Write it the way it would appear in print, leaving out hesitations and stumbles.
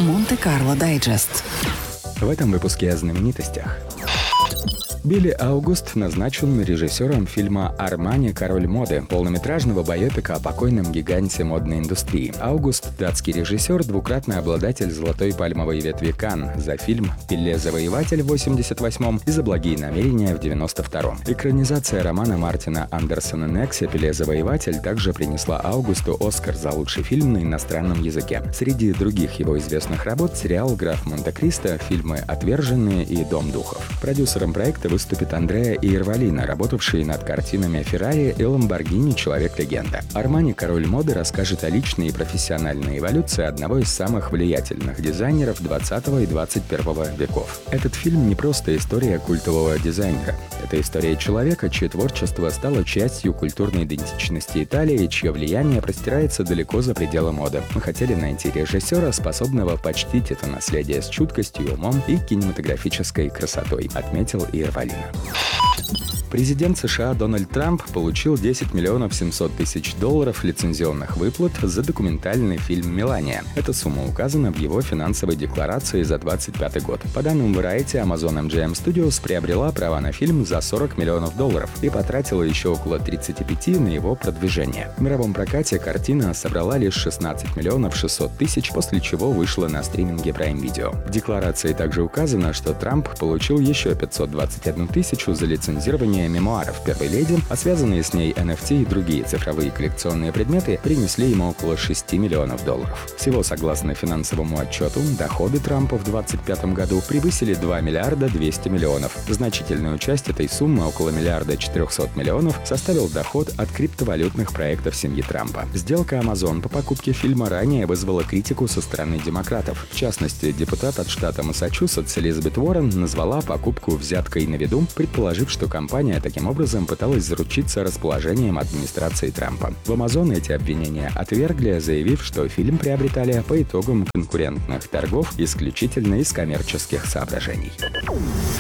Монте-Карло Дайджест. В этом выпуске о знаменитостях. Билли Аугуст назначен режиссером фильма «Армани. Король моды», полнометражного байопика о покойном гиганте модной индустрии. Аугуст – датский режиссер, двукратный обладатель «Золотой пальмовой ветви Канн» за фильм «Пеле Завоеватель» в 88-м и «За благие намерения» в 92-м. Экранизация романа Мартина Андерсона Нексе «Пеле Завоеватель» также принесла Аугусту Оскар за лучший фильм на иностранном языке. Среди других его известных работ – сериал «Граф Монте-Кристо», фильмы «Отверженные» и «Дом духов». Продюсером проекта выступит Андреа Иерволино, работавший над картинами «Феррари» и «Ламборгини. Человек-легенда». «Армани. Король моды» расскажет о личной и профессиональной эволюции одного из самых влиятельных дизайнеров 20 и 21 веков. Этот фильм не просто история культового дизайнера. Это история человека, чье творчество стало частью культурной идентичности Италии, чье влияние простирается далеко за пределы моды. Мы хотели найти режиссера, способного почтить это наследие с чуткостью, умом и кинематографической красотой, отметил Иерволино. Президент США Дональд Трамп получил $10 700 000 лицензионных выплат за документальный фильм «Мелания». Эта сумма указана в его финансовой декларации за 2025 год. По данным Variety, Amazon MGM Studios приобрела права на фильм за $40 миллионов и потратила еще около 35 на его продвижение. В мировом прокате картина собрала лишь 16 600 000, после чего вышла на стриминге Prime Video. В декларации также указано, что Трамп получил еще 521 000 за лицензирование мемуаров первой леди, а связанные с ней NFT и другие цифровые коллекционные предметы принесли ему около $6 миллионов. Всего, согласно финансовому отчету, доходы Трампа в 2025 году превысили $2 200 000 000. Значительную часть этой суммы, около $1 400 000 000, составил доход от криптовалютных проектов семьи Трампа. Сделка Amazon по покупке фильма ранее вызвала критику со стороны демократов. В частности, депутат от штата Массачусетс Элизабет Уоррен назвала покупку взяткой на виду, предположив, что компания таким образом пыталась заручиться расположением администрации Трампа. В Amazon эти обвинения отвергли, заявив, что фильм приобретали по итогам конкурентных торгов исключительно из коммерческих соображений.